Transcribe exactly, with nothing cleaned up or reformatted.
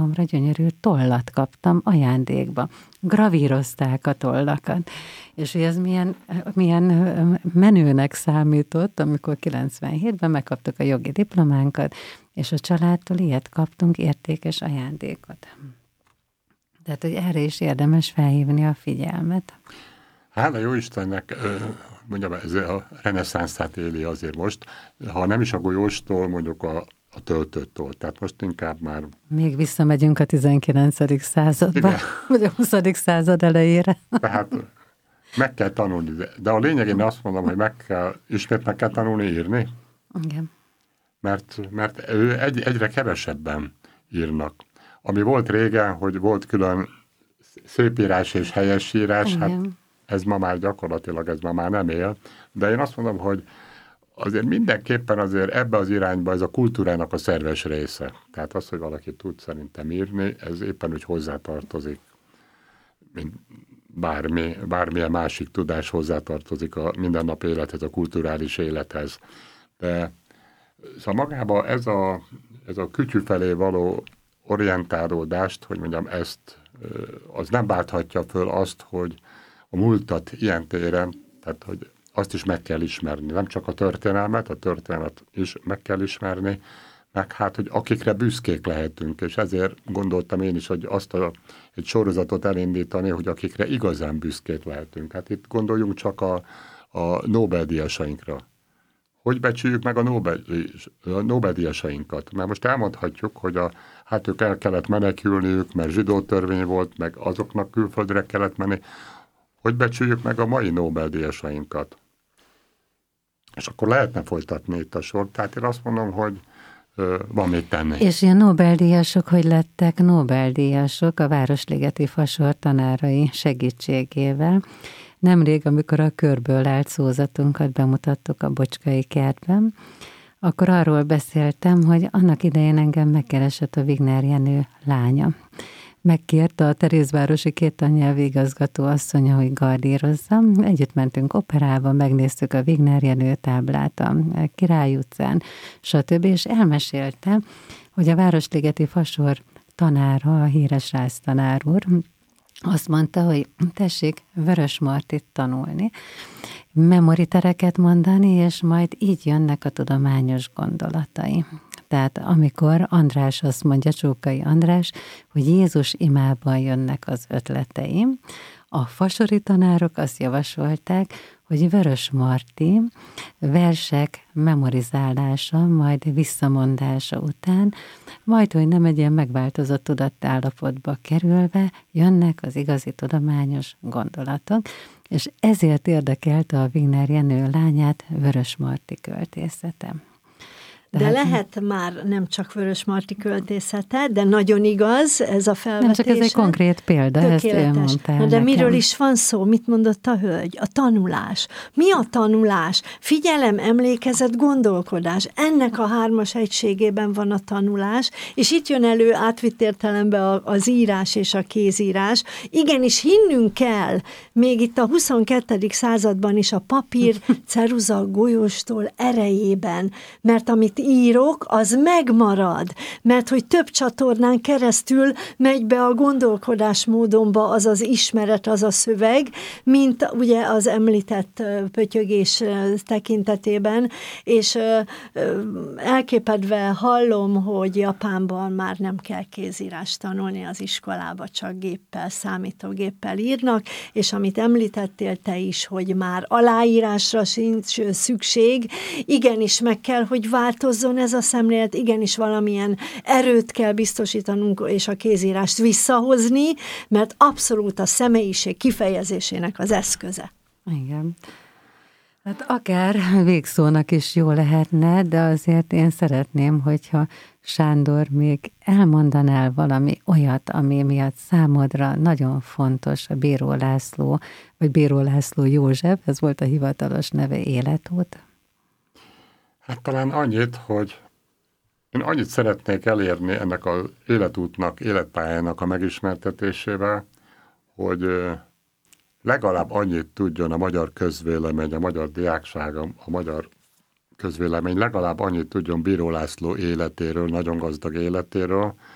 számomra gyönyörű tollat kaptam ajándékba. Gravírozták a tollakat. És hogy ez milyen, milyen menőnek számított, amikor kilencvenhétben megkaptuk a jogi diplománkat, és a családtól ilyet kaptunk, értékes ajándékot. Tehát, hogy erre is érdemes felhívni a figyelmet. Hála jó Istennek, mondjam, ez a reneszánszát éli azért most, ha nem is a golyóstól, mondjuk a, a töltőtől. Tehát most inkább már... Még visszamegyünk a tizenkilencedik századba, vagy a huszadik század elejére. Tehát meg kell tanulni, de a lényeg, én azt mondom, hogy meg kell, ismét meg kell tanulni írni. Igen. Mert, mert ő egy, egyre kevesebben írnak. Ami volt régen, hogy volt külön szépírás és helyesírás, igen. Hát ez ma már gyakorlatilag, ez ma már nem él. De én azt mondom, hogy azért mindenképpen azért ebbe az irányba ez a kultúrának a szerves része. Tehát az, hogy valaki tud szerintem írni, ez éppen úgy hozzátartozik, mint bármi, bármilyen másik tudás hozzátartozik a mindennapi élethez, a kulturális élethez. De szóval magában ez a, ez a kütyű felé való orientálódást, hogy mondjam, ezt, az nem válthatja föl azt, hogy a múltat ilyen téren, tehát hogy azt is meg kell ismerni. Nem csak a történelmet, a történelmet is meg kell ismerni, meg hát, hogy akikre büszkék lehetünk, és ezért gondoltam én is, hogy azt a, egy sorozatot elindítani, hogy akikre igazán büszkék lehetünk. Hát itt gondoljunk csak a, a Nobel-díjasainkra. Hogy becsüljük meg a Nobel, a Nobel-díjasainkat? Mert most elmondhatjuk, hogy a, hát ők el kellett menekülniük, mert zsidó törvény volt, meg azoknak külföldre kellett menni. Hogy becsüljük meg a mai Nobel-díjasainkat? És akkor lehetne folytatni itt a sort. Tehát én azt mondom, hogy ö, van még tenni. És ilyen Nobel-díjasok, hogy lettek Nobel-díjasok a Városligeti Fasor tanárai segítségével. Nemrég, amikor a körből állt szózatunkat bemutattuk a Bocskai Kertben, akkor arról beszéltem, hogy annak idején engem megkeresett a Wigner Jenő lánya. Megkérte a Terézvárosi két tannyelvi igazgató asszonya, hogy gardírozzam. Együtt mentünk operába, megnéztük a Wigner Jenő táblát a Király utcán, stb. És elmesélte, hogy a Városligeti Fasor tanára, a híres Rász tanár úr, azt mondta, hogy tessék Vörösmartyt tanulni, memoritereket mondani, és majd így jönnek a tudományos gondolatai. Tehát amikor András azt mondja, Csókai András, hogy Jézus imában jönnek az ötleteim, a fasori tanárok azt javasolták, hogy Vörösmarty versek memorizálása, majd visszamondása után, majd, hogy nem egy ilyen megváltozott tudatállapotba kerülve, jönnek az igazi tudományos gondolatok, és ezért érdekelte a Wigner Jenő lányát Vörösmarty költészete. De lehet már nem csak Vörösmarty költészete, de nagyon igaz ez a felvetése. Nem csak ez egy konkrét példa, tökéletes. Ezt ő mondta el De nekem. miről is van szó? Mit mondott a hölgy? A tanulás. Mi a tanulás? Figyelem, emlékezet, gondolkodás. Ennek a hármas egységében van a tanulás, és itt jön elő átvitt értelemben az írás és a kézírás. Igenis hinnünk kell, még itt a huszonkettedik században is a papír, ceruza, golyóstól erejében, mert amit írok, az megmarad, mert hogy több csatornán keresztül megy be a gondolkodásmódomba az az ismeret, az a szöveg, mint ugye az említett pötyögés tekintetében, és elképedve hallom, hogy Japánban már nem kell kézírást tanulni az iskolába, csak géppel, számítógéppel írnak, és amit említettél te is, hogy már aláírásra sincs szükség, igenis meg kell, hogy változzon ez a szemlélet, igenis valamilyen erőt kell biztosítanunk, és a kézírást visszahozni, mert abszolút a személyiség kifejezésének az eszköze. Igen. Hát akár végszónak is jó lehetne, de azért én szeretném, hogyha Sándor még elmondanál valami olyat, ami miatt számodra nagyon fontos a Bíró László, vagy Bíró László József, ez volt a hivatalos neve, életút. Hát talán annyit, hogy én annyit szeretnék elérni ennek az életútnak, életpályának a megismertetésével, hogy legalább annyit tudjon a magyar közvélemény, a magyar diákság, a magyar közvélemény legalább annyit tudjon Bíró László életéről, nagyon gazdag életéről,